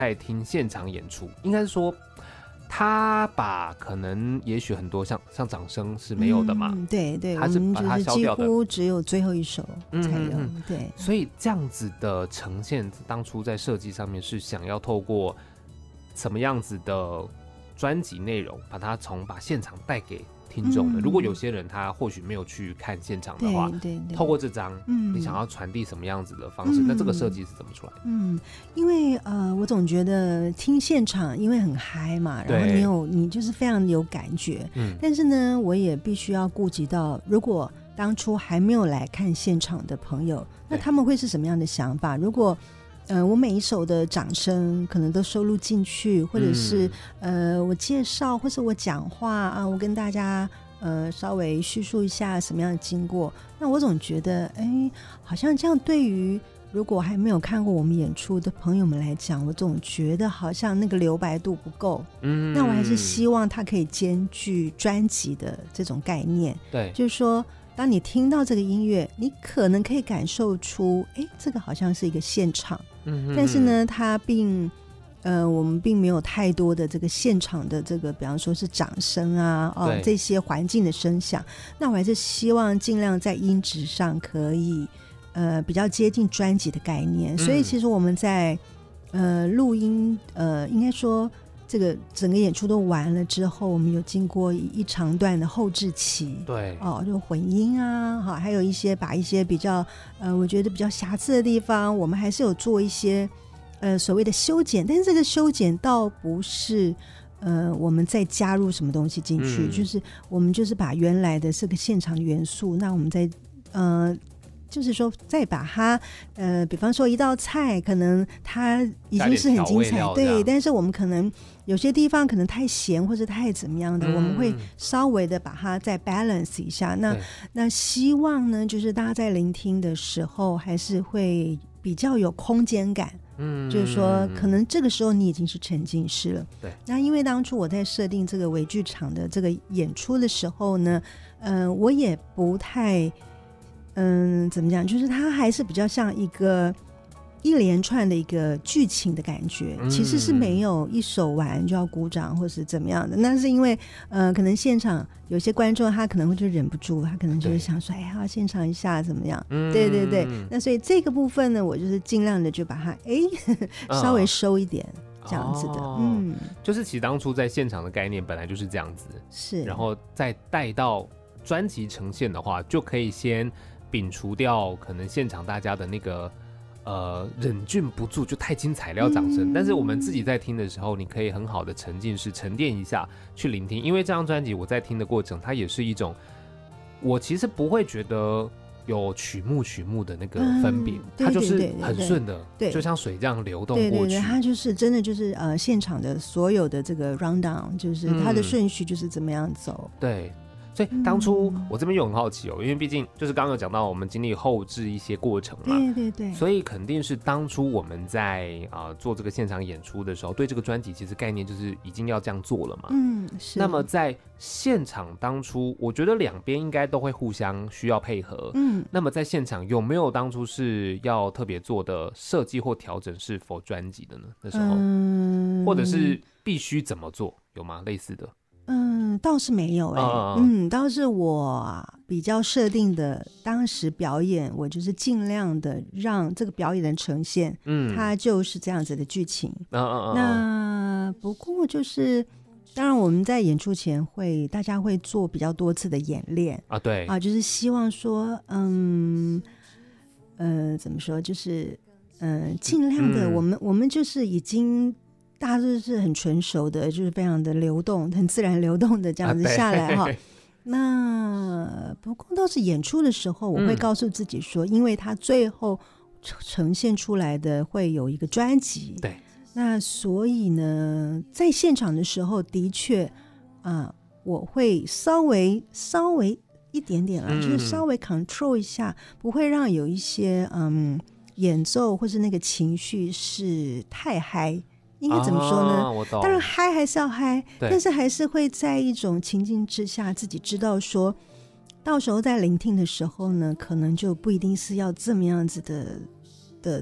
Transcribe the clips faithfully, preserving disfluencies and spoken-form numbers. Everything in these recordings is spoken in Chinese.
在听现场演出，应该是说他把可能也许很多像像掌声是没有的嘛， 嗯、对对， 他是把它消掉的， 几乎只有最后一首才有、嗯嗯嗯、对， 所以这样子的呈现当初在设计上面是想要透过什么样子的专辑内容把它从把现场带给听众的、嗯、如果有些人他或许没有去看现场的话，对对对，透过这张、嗯、你想要传递什么样子的方式、嗯、那这个设计是怎么出来的？ 嗯，因为呃，我总觉得听现场因为很嗨嘛，然后你有你就是非常有感觉，嗯，但是呢我也必须要顾及到如果当初还没有来看现场的朋友，那他们会是什么样的想法？如果呃，我每一首的掌声可能都收录进去，或者是、嗯、呃，我介绍或者我讲话啊，我跟大家呃稍微叙述一下什么样的经过，那我总觉得哎，好像这样对于如果还没有看过我们演出的朋友们来讲，我总觉得好像那个留白度不够，嗯，那我还是希望它可以兼具专辑的这种概念， 对， 就是说当你听到这个音乐，你可能可以感受出哎，这个好像是一个现场，嗯，但是呢它并呃，我们并没有太多的这个现场的这个比方说是掌声啊、哦、这些环境的声响，那我还是希望尽量在音质上可以呃比较接近专辑的概念，所以其实我们在呃录音呃应该说这个整个演出都完了之后，我们有经过一长段的后制期， 对哦，就混音啊，好，还有一些把一些比较呃，我觉得比较瑕疵的地方，我们还是有做一些呃所谓的修剪，但是这个修剪倒不是呃我们再加入什么东西进去，嗯、就是我们就是把原来的这个现场元素，那我们再呃。就是说再把它呃比方说一道菜可能它已经是很精彩，对，但是我们可能有些地方可能太咸或是太怎么样的、嗯、我们会稍微的把它再 balance 一下，那那希望呢就是大家在聆听的时候还是会比较有空间感，嗯，就是说可能这个时候你已经是沉浸式了， 对。 那因为当初我在设定这个微剧场的这个演出的时候呢呃我也不太嗯，怎么讲？就是它还是比较像一个一连串的一个剧情的感觉，嗯、其实是没有一首完就要鼓掌或是怎么样的。那是因为呃，可能现场有些观众他可能会就忍不住，他可能就是想说，哎呀，现场一下怎么样？嗯、对对对。那所以这个部分呢，我就是尽量的就把它哎稍微收一点。哦这样子的，哦、嗯， 就是其实当初在现场的概念本来就是这样子， 是， 然后再带到专辑呈现的话，就可以先摒除掉可能现场大家的那个呃忍俊不住就太精彩了掌声、嗯、但是我们自己在听的时候你可以很好的沉浸式沉淀一下去聆听，因为这张专辑我在听的过程它也是一种我其实不会觉得有曲目曲目的那个分别、嗯、它就是很顺的，对，就像水这样流动过去，对对对， 它就是真的就是呃现场的所有的这个 rundown 就是它的顺序就是怎么样走、 嗯、对，所以当初我这边又很好奇哦，因为毕竟就是刚刚有讲到我们经历后置一些过程嘛， 对对对， 所以肯定是当初我们在、呃、做这个现场演出的时候，对这个专辑其实概念就是已经要这样做了嘛， 嗯，是。 那么在现场当初，我觉得两边应该都会互相需要配合，嗯，那么在现场有没有当初是要特别做的设计或调整是否专辑的呢？那时候，嗯，或者是必须怎么做，有吗？类似的？ 嗯，倒是没有哎、欸啊，嗯，倒是我比较设定的，当时表演我就是尽量的让这个表演的呈现，嗯，它就是这样子的剧情，啊啊啊，那不过就是当然我们在演出前会大家会做比较多次的演练啊，对啊，就是希望说嗯呃怎么说就是嗯尽量的、嗯、我们我们就是已经大家都是很纯熟的，就是非常的流动很自然流动的这样子下来哈、啊。那不过倒是演出的时候我会告诉自己说、嗯、因为它最后呈现出来的会有一个专辑， 对， 那所以呢在现场的时候的确啊，我会稍微稍微一点点啦、嗯、就是稍微 control 一下，不会让有一些嗯演奏或是那个情绪是太嗨，应该怎么说呢、啊、 我懂， 当然嗨还是要嗨，但是还是会在一种情境之下自己知道说到时候在聆听的时候呢可能就不一定是要这么样子的的的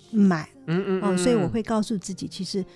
满。 嗯嗯哦，所以我会告诉自己，其实